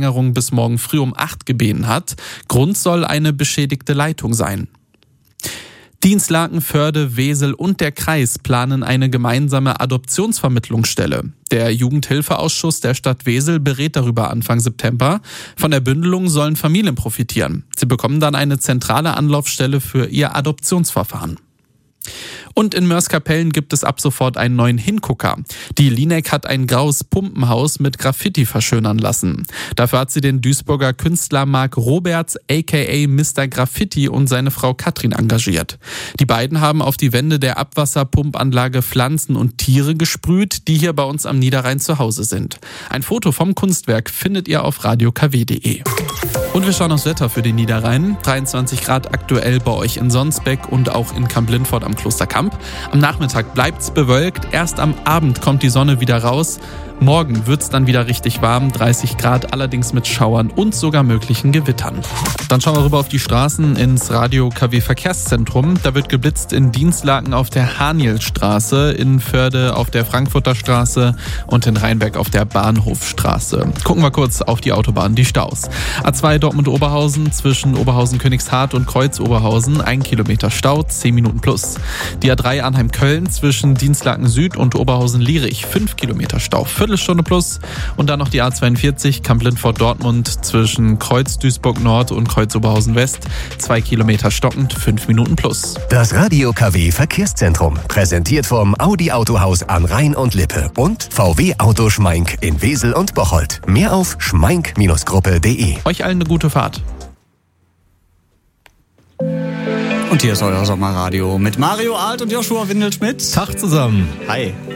Verlängerung bis morgen früh um 8 gebeten hat. Grund soll eine beschädigte Leitung sein. Dinslaken, Förde, Wesel und der Kreis planen eine gemeinsame Adoptionsvermittlungsstelle. Der Jugendhilfeausschuss der Stadt Wesel berät darüber Anfang September. Von der Bündelung sollen Familien profitieren. Sie bekommen dann eine zentrale Anlaufstelle für ihr Adoptionsverfahren. Und in Mörs-Kapellen gibt es ab sofort einen neuen Hingucker. Die Linek hat ein graues Pumpenhaus mit Graffiti verschönern lassen. Dafür hat sie den Duisburger Künstler Marc Roberts aka Mr. Graffiti und seine Frau Katrin engagiert. Die beiden haben auf die Wände der Abwasserpumpanlage Pflanzen und Tiere gesprüht, die hier bei uns am Niederrhein zu Hause sind. Ein Foto vom Kunstwerk findet ihr auf radiokw.de. Und wir schauen aufs Wetter für den Niederrhein. 23 Grad aktuell bei euch in Sonsbeck und auch in Kamp-Lindfort am Klosterkamp. Am Nachmittag bleibt's bewölkt. Erst am Abend kommt die Sonne wieder raus. Morgen wird's dann wieder richtig warm, 30 Grad, allerdings mit Schauern und sogar möglichen Gewittern. Dann schauen wir rüber auf die Straßen ins Radio-KW-Verkehrszentrum. Da wird geblitzt in Dinslaken auf der Hanielstraße, in Förde auf der Frankfurter Straße und in Rheinberg auf der Bahnhofstraße. Gucken wir kurz auf die Autobahn, die Staus. A2 Dortmund-Oberhausen zwischen Oberhausen-Königshardt und Kreuz-Oberhausen, 1 Kilometer Stau, 10 Minuten plus. Die A3 Arnheim-Köln zwischen Dinslaken Süd und Oberhausen-Lierich, 5 Kilometer Stau, Viertelstunde plus. Und dann noch die A42 Kamp-Lindfort-Dortmund zwischen Kreuz-Duisburg-Nord und Kreuz-Oberhausen-West, 2 Kilometer stockend, 5 Minuten plus. Das Radio KW Verkehrszentrum, präsentiert vom Audi Autohaus an Rhein und Lippe und VW Auto Schmeink in Wesel und Bocholt. Mehr auf schmeink-gruppe.de. Euch allen eine gute Fahrt. Und hier ist euer Sommerradio mit Mario Alt und Joshua Windelschmidt. Tag zusammen. Hi.